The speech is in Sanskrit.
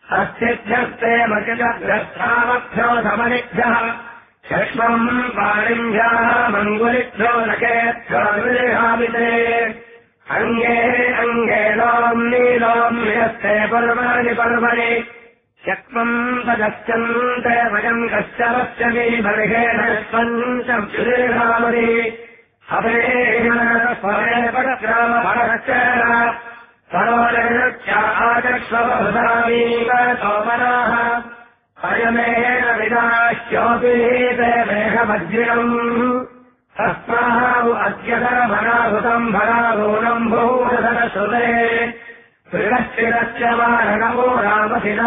अस्तिभ्यस्ते मकिलग्रस्थावभ्यो समनिभ्यः शक्ष्मम् पाणिभ्यः मङ्गुलिभ्यो नकेभ्यो विहाविते अङ्गे अङ्गे लोम्नीलोम्यस्ते पर्वाणि पर्वणि शक्मम् तदस्यन्ते वयम् कश्चरश्चमी बर्हेण पञ्चविहामि हवेन स्वरे पटग्रामभरश्च सरोरक्षाचक्ष्वभृतामीव सोमनाः अयमेन विनाश्योऽपि ते मेघवज्रिणम् तस्माहु अद्यतरभराभृतम् भराभूनम् भूषधरश्रुते त्रिरश्चिरश्च वारणमो रामशिला